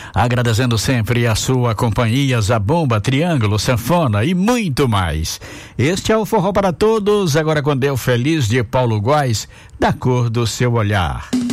agradecendo sempre a sua companhia, Zabumba, Triângulo, Sanfona e muito mais. Este é o Forró para Todos, agora com Deus Feliz de Paulo Góes, da cor do seu olhar.